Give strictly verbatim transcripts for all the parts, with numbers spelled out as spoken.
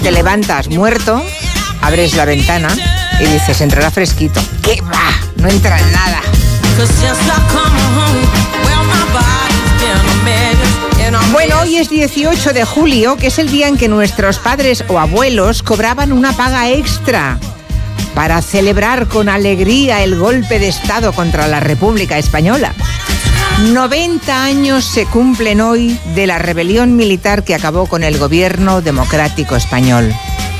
Te levantas muerto, abres la ventana y dices, entrará fresquito. ¿Qué va? No entra nada. Bueno, hoy es dieciocho de julio, que es el día en que nuestros padres o abuelos cobraban una paga extra para celebrar con alegría el golpe de Estado contra la República Española. noventa años se cumplen hoy de la rebelión militar que acabó con el gobierno democrático español.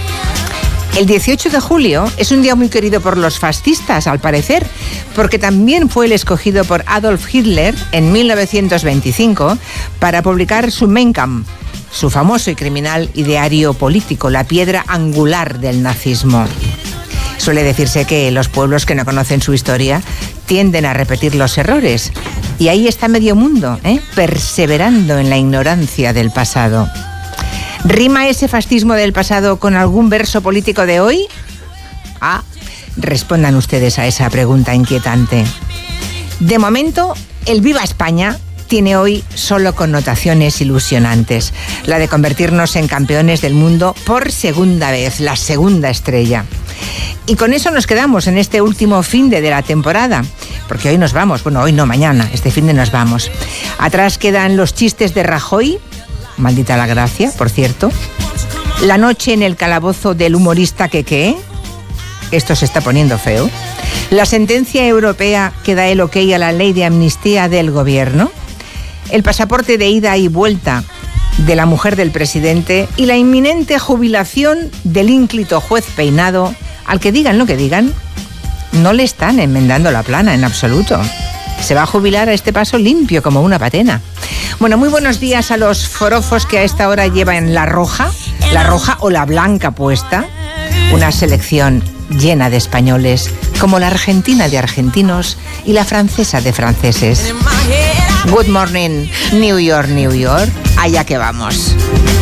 El dieciocho de julio es un día muy querido por los fascistas, al parecer, porque también fue el escogido por Adolf Hitler en mil novecientos veinticinco para publicar su Mein Kampf, su famoso y criminal ideario político, la piedra angular del nazismo. Suele decirse que los pueblos que no conocen su historia tienden a repetir los errores. Y ahí está medio mundo, ¿eh? perseverando en la ignorancia del pasado. ¿Rima ese fascismo del pasado con algún verso político de hoy? Ah, respondan ustedes a esa pregunta inquietante. De momento, el Viva España tiene hoy solo connotaciones ilusionantes. La de convertirnos en campeones del mundo por segunda vez, la segunda estrella. Y con eso nos quedamos en este último finde de la temporada, porque hoy nos vamos, bueno, hoy no, mañana, este finde nos vamos. Atrás quedan los chistes de Rajoy, maldita la gracia, por cierto, la noche en el calabozo del humorista Keke, esto se está poniendo feo, la sentencia europea que da el ok a la ley de amnistía del gobierno, el pasaporte de ida y vuelta de la mujer del presidente y la inminente jubilación del ínclito juez Peinado, al que digan lo que digan, no le están enmendando la plana en absoluto. Se va a jubilar a este paso limpio como una patena. Bueno, muy buenos días a los forofos que a esta hora llevan la roja, la roja o la blanca puesta. Una selección llena de españoles, como la argentina de argentinos y la francesa de franceses. Good morning, New York, New York. Allá que vamos.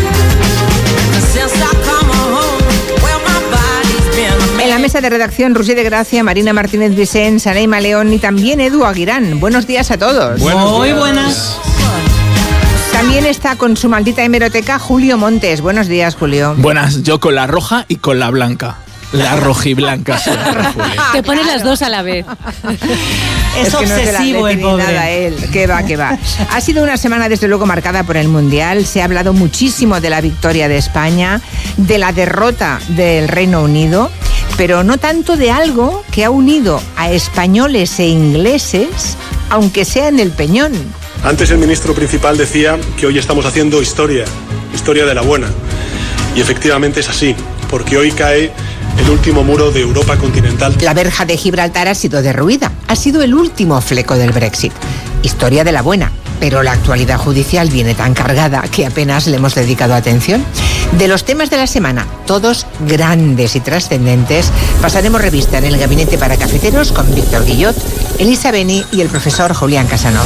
En la mesa de redacción, Roger de Gracia, Marina Martínez Vicens, Aneima León y también Edu Aguirán. Buenos días a todos. Buenos Muy días. buenas. También está con su maldita hemeroteca Julio Montes. Buenos días, Julio. Buenas, yo con la roja y con la blanca. La rojiblanca. Te pones las dos a la vez. Es, es obsesivo no el pobre. Nada él. Que va, que va. Ha sido una semana desde luego marcada por el Mundial. Se ha hablado muchísimo de la victoria de España, de la derrota del Reino Unido, pero no tanto de algo que ha unido a españoles e ingleses, aunque sea en el Peñón. Antes el ministro principal decía que hoy estamos haciendo historia, historia de la buena. Y efectivamente es así, porque hoy cae el último muro de Europa continental. La verja de Gibraltar ha sido derruida. Ha sido el último fleco del Brexit. Historia de la buena. Pero la actualidad judicial viene tan cargada que apenas le hemos dedicado atención. De los temas de la semana, todos grandes y trascendentes, pasaremos revista en el Gabinete para Cafeteros con Víctor Guillot, Elisa Beni y el profesor Julián Casanova.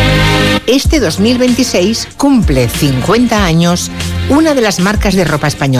Este dos mil veintiséis cumple cincuenta años una de las marcas de ropa española